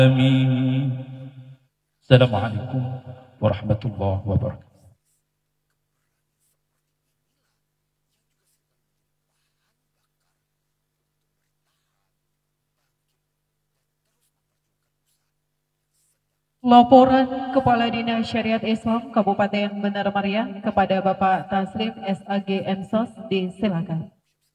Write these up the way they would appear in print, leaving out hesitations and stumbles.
Amin. Assalamualaikum warahmatullahi wabarakatuh. Laporan Kepala Dinas Syariat Islam Kabupaten Benar Meriah kepada Bapak Taslim SAG Ensos disilakan.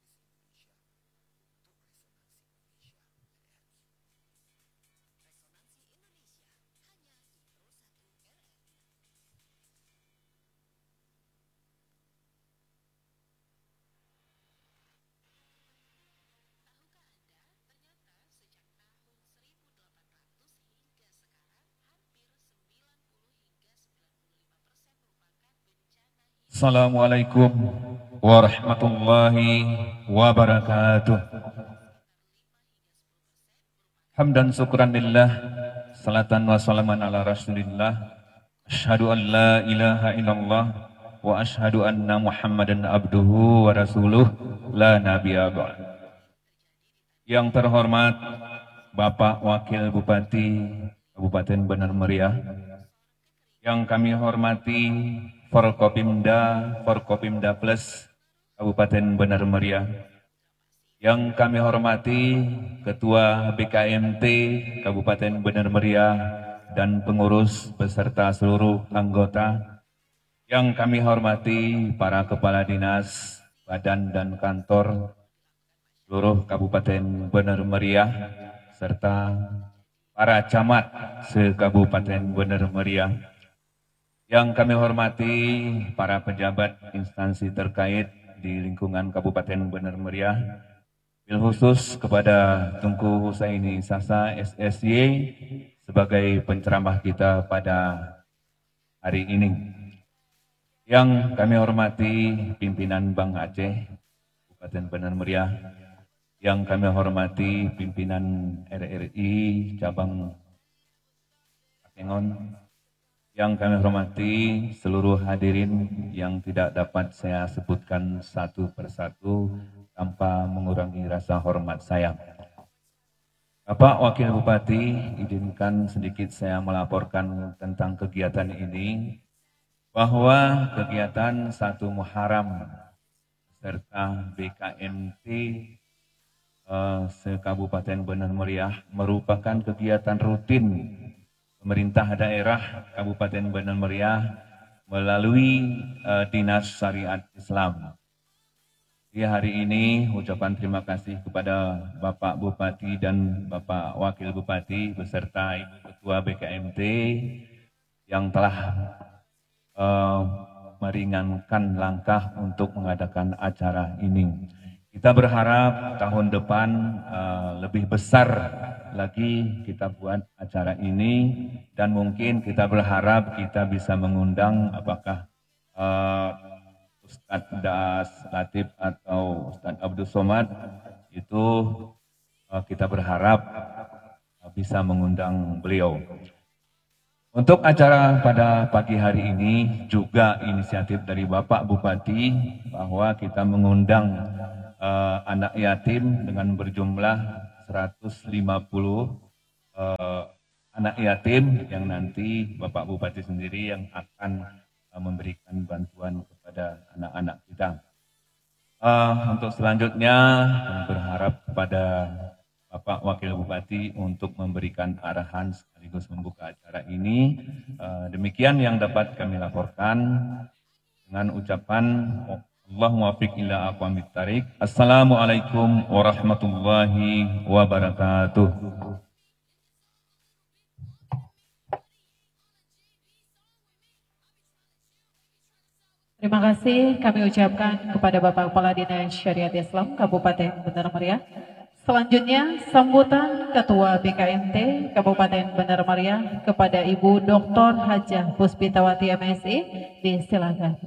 Assalamualaikum warahmatullahi wabarakatuh. Hamdan syukran lillah, salatan wa salaman ala rasulillah. Asyhadu an la ilaha illallah wa asyhadu anna muhammadan abduhu wa rasuluh la nabiyya ba'd. Yang terhormat Bapak Wakil Bupati Kabupaten Benar Meriah, yang kami hormati Forkopimda Plus Kabupaten Benar Meriah, yang kami hormati Ketua BKMT Kabupaten Benar Meriah dan pengurus beserta seluruh anggota, yang kami hormati para kepala dinas, badan dan kantor seluruh Kabupaten Benar Meriah, serta para camat se-Kabupaten Benar Meriah. Yang kami hormati para pejabat instansi terkait di lingkungan Kabupaten Benar Meriah, bil khusus kepada Tunku Husaini Sasa SSY sebagai penceramah kita pada hari ini. Yang kami hormati pimpinan Bank Aceh Kabupaten Benar Meriah, yang kami hormati pimpinan RRI cabang Pakengon, yang kami hormati seluruh hadirin yang tidak dapat saya sebutkan satu persatu tanpa mengurangi rasa hormat saya. Bapak Wakil Bupati, izinkan sedikit saya melaporkan tentang kegiatan ini, bahwa kegiatan 1 Muharram serta BKMT se-Kabupaten Benar Meriah merupakan kegiatan rutin pemerintah daerah Kabupaten Benar Meriah melalui Dinas Syariat Islam. Di hari ini ucapan terima kasih kepada Bapak Bupati dan Bapak Wakil Bupati beserta Ibu Ketua BKMT yang telah meringankan langkah untuk mengadakan acara ini. Kita berharap tahun depan lebih besar lagi kita buat acara ini, dan mungkin kita berharap kita bisa mengundang apakah Ustadz Das Latif atau Ustadz Abdul Somad, itu kita berharap bisa mengundang beliau. Untuk acara pada pagi hari ini juga inisiatif dari Bapak Bupati bahwa kita mengundang anak yatim dengan berjumlah 150 anak yatim yang nanti Bapak Bupati sendiri yang akan memberikan bantuan kepada anak-anak kita. Untuk selanjutnya kami berharap kepada Bapak Wakil Bupati untuk memberikan arahan sekaligus membuka acara ini. Demikian yang dapat kami laporkan dengan ucapan Allahumma waffiq ila aqwamit thariq. Assalamualaikum warahmatullahi wabarakatuh. Terima kasih kami ucapkan kepada Bapak Kepala Dinas Syariat Islam Kabupaten Benar Meriah. Selanjutnya sambutan Ketua BKMT Kabupaten Benar Meriah kepada Ibu Dr. Hajah Puspitawati MSI, disilakan.